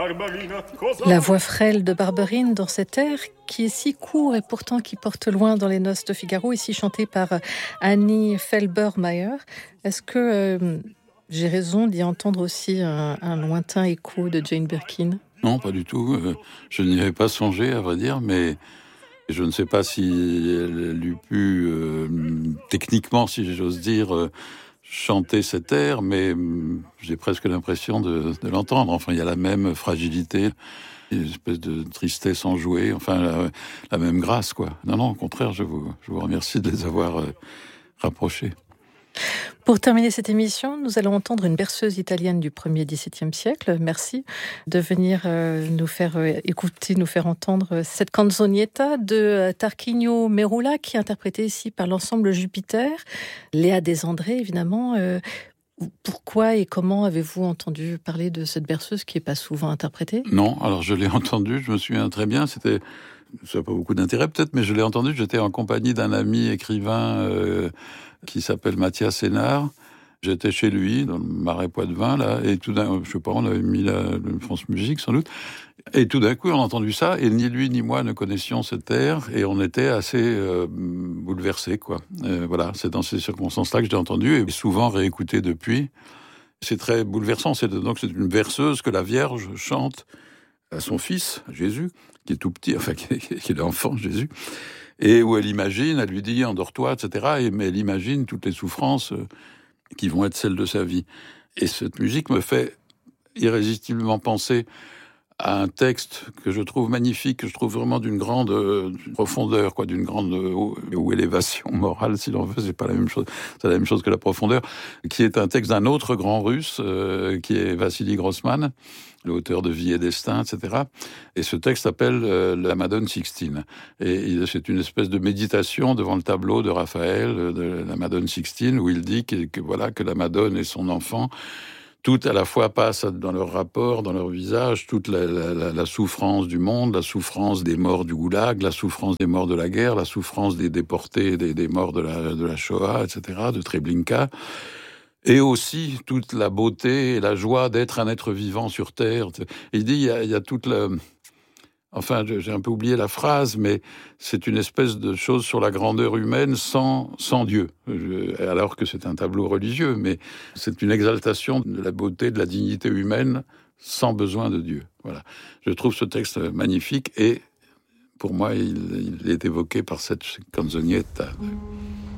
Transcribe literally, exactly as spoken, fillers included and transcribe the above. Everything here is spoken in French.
La voix frêle de Barberine dans cet air qui est si court et pourtant qui porte loin dans les noces de Figaro, ici chanté par Annie Felbermayr. Est-ce que euh, j'ai raison d'y entendre aussi un, un lointain écho de Jane Birkin ? Non, pas du tout. Euh, je n'y avais pas songé, à vrai dire, mais je ne sais pas si elle eût pu, euh, techniquement, si j'ose dire, euh, chanter cet air, mais euh, j'ai presque l'impression de, de l'entendre. Enfin, il y a la même fragilité, une espèce de tristesse enjouée, enfin, la, la même grâce, quoi. Non, non, au contraire, je vous, je vous remercie de les avoir euh, rapprochés. Pour terminer cette émission, nous allons entendre une berceuse italienne du premier dix-septième siècle. Merci de venir euh, nous faire euh, écouter, nous faire entendre cette canzonietta de euh, Tarquinio Merula, qui est interprétée ici par l'ensemble Jupiter. Léa Desandré, évidemment. Euh, pourquoi et comment avez-vous entendu parler de cette berceuse qui n'est pas souvent interprétée ? Non, alors je l'ai entendue, je me souviens très bien, c'était... Ça n'a pas beaucoup d'intérêt peut-être, mais je l'ai entendu, j'étais en compagnie d'un ami écrivain euh, qui s'appelle Mathias Sénard. J'étais chez lui, dans le Marais Poitevin, là, et tout d'un coup, je sais pas, on avait mis la, la France Musique, sans doute, et tout d'un coup, on a entendu ça, et ni lui ni moi ne connaissions cette air, et on était assez euh, bouleversés, quoi. Euh, voilà, c'est dans ces circonstances-là que je l'ai entendu, et souvent réécouté depuis. C'est très bouleversant, c'est, donc c'est une berceuse que la Vierge chante à son fils, Jésus, qui est tout petit, enfin, qui est, qui est l'enfant, Jésus, et où elle imagine, elle lui dit « endors-toi », et cetera, et, mais elle imagine toutes les souffrances euh, qui vont être celles de sa vie. Et cette musique me fait irrésistiblement penser à un texte que je trouve magnifique, que je trouve vraiment d'une grande euh, profondeur, quoi, d'une grande euh, ou élévation morale, si l'on veut, c'est pas la même chose, c'est la même chose que la profondeur, qui est un texte d'un autre grand russe, euh, qui est Vassili Grossman, l'auteur de Vie et Destin, et cetera. Et ce texte s'appelle euh, La Madone Sixtine. Et c'est une espèce de méditation devant le tableau de Raphaël, de la Madone Sixtine, où il dit que, que voilà, que la Madone et son enfant, tout à la fois passe dans leur rapport, dans leur visage, toute la, la, la souffrance du monde, la souffrance des morts du goulag, la souffrance des morts de la guerre, la souffrance des déportés, des, des morts de la, de la Shoah, et cetera, de Treblinka. Et aussi toute la beauté et la joie d'être un être vivant sur Terre. Il dit, il y a, il y a toute la... Enfin, j'ai un peu oublié la phrase, mais c'est une espèce de chose sur la grandeur humaine sans, sans Dieu. Je, alors que c'est un tableau religieux, mais c'est une exaltation de la beauté, de la dignité humaine sans besoin de Dieu. Voilà. Je trouve ce texte magnifique et pour moi, il, il est évoqué par cette canzonietta.